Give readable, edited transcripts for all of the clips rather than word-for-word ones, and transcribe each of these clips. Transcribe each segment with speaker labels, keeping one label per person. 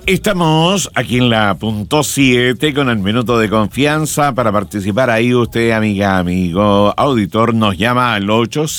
Speaker 1: Estamos aquí en la punto 7 con el minuto de confianza. Para participar ahí usted, amiga, amigo, auditor, nos llama al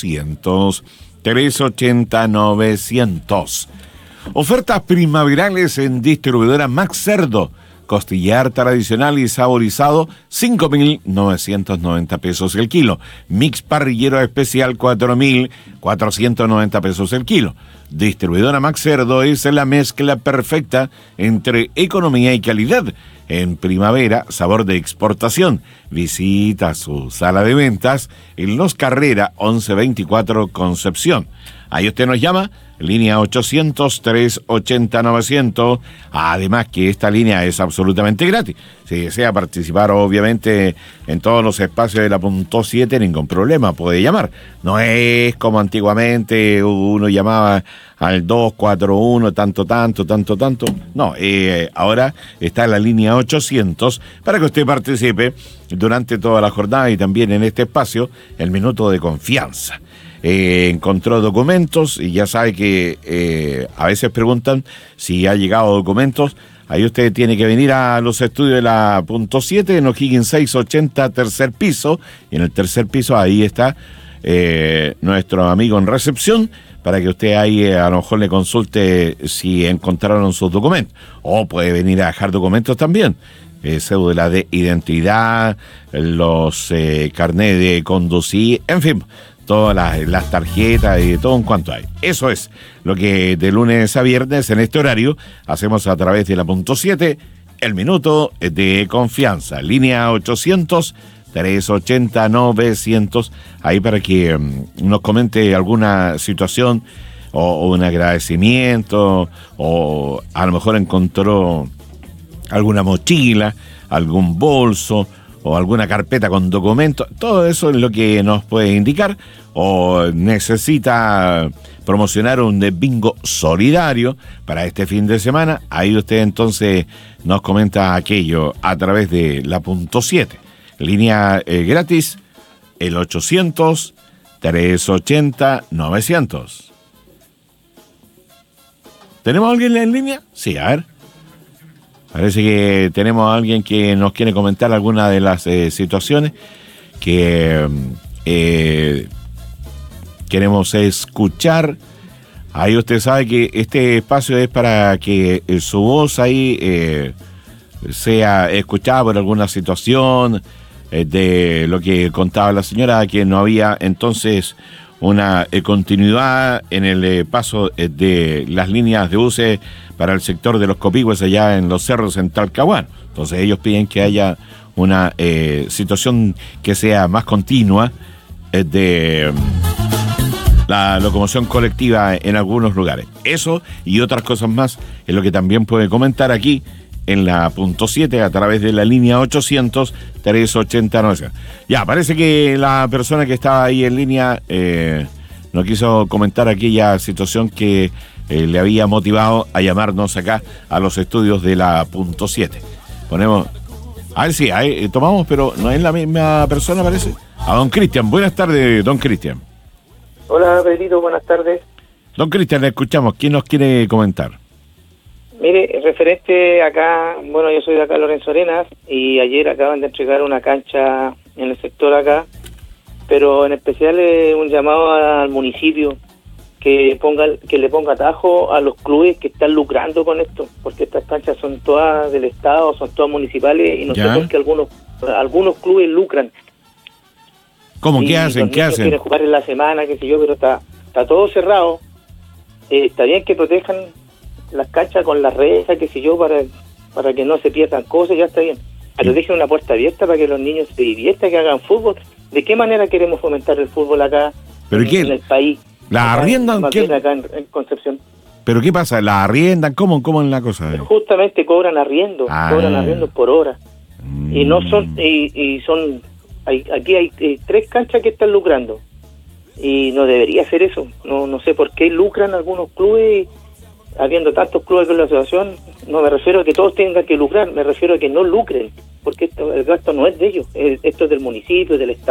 Speaker 1: 800-380-900. Ofertas primaverales en distribuidora Max Cerdo. Costillar tradicional y saborizado, 5.990 pesos el kilo. Mix parrillero especial, 4.490 pesos el kilo. Distribuidora Max Cerdo es la mezcla perfecta entre economía y calidad. En primavera, sabor de exportación. Visita su sala de ventas en Los Carrera 1124 Concepción. Ahí usted nos llama, línea 800-380-900. Además que esta línea es absolutamente gratis. Si desea participar, obviamente, en todos los espacios de la punto 7, ningún problema, puede llamar. No es como antiguamente uno llamaba al 241, tanto. No, ahora está la línea 800 para que usted participe durante toda la jornada y también en este espacio, el minuto de confianza. Encontró documentos y ya sabe que a veces preguntan si ha llegado documentos. Ahí usted tiene que venir a los estudios de la punto 7 en O'Higgins 680, tercer piso. Y en el tercer piso ahí está nuestro amigo en recepción para que usted ahí a lo mejor le consulte si encontraron sus documentos. O puede venir a dejar documentos también. Cédula de identidad, los carnés de conducir, en fin, todas las tarjetas y todo en cuanto hay. Eso es lo que de lunes a viernes en este horario hacemos a través de la punto 7, el minuto de confianza. Línea 800-380-900, ahí para que nos comente alguna situación o un agradecimiento, o a lo mejor encontró alguna mochila, algún bolso o alguna carpeta con documentos. Todo eso es lo que nos puede indicar. O necesita promocionar un bingo solidario para este fin de semana. Ahí usted entonces nos comenta aquello a través de la punto 7. Línea gratis, el 800-380-900. ¿Tenemos a alguien en línea? Sí, a ver. Parece que tenemos a alguien que nos quiere comentar alguna de las situaciones que queremos escuchar. Ahí usted sabe que este espacio es para que su voz ahí sea escuchada por alguna situación de lo que contaba la señora, que no había entonces una continuidad en el paso de las líneas de buses para el sector de los Copihue allá en los cerros en Talcahuano. Entonces ellos piden que haya una situación que sea más continua de la locomoción colectiva en algunos lugares. Eso y otras cosas más es lo que también puede comentar aquí en la punto 7 a través de la línea 800-380-900. Ya, parece que la persona que estaba ahí en línea no quiso comentar aquella situación que le había motivado a llamarnos acá a los estudios de la punto 7. Ponemos, a ver si tomamos, pero no es la misma persona, parece. A don Cristian. Buenas tardes, don Cristian.
Speaker 2: Hola, Pedrito, buenas tardes.
Speaker 1: Don Cristian, le escuchamos. ¿Quién nos quiere comentar?
Speaker 2: Mire, referente acá, bueno, yo soy de acá, Lorenzo Arenas, y ayer acaban de entregar una cancha en el sector acá, pero en especial un llamado al municipio que le ponga atajo a los clubes que están lucrando con esto, porque estas canchas son todas del Estado, son todas municipales, y no sé por qué algunos clubes lucran.
Speaker 1: ¿Cómo? ¿Qué hacen? ¿Qué hacen?
Speaker 2: Quieren jugar en la semana, qué sé yo, pero está todo cerrado. Está bien que protejan las canchas con las redes, qué sé yo, para que no se pierdan cosas, ya está bien. Pero dejen una puerta abierta para que los niños se diviertan, que hagan fútbol. ¿De qué manera queremos fomentar el fútbol acá en el país? ¿La arriendan? Acá en Concepción.
Speaker 1: ¿Pero qué pasa? ¿La arriendan? ¿Cómo es la cosa?
Speaker 2: Justamente cobran arriendo por hora. Y no son, aquí hay 3 canchas que están lucrando. Y no debería ser eso. No sé por qué lucran algunos clubes. Habiendo tantos clubes con la asociación, no me refiero a que todos tengan que lucrar, me refiero a que no lucren, porque el gasto no es de ellos, esto es del municipio, del Estado.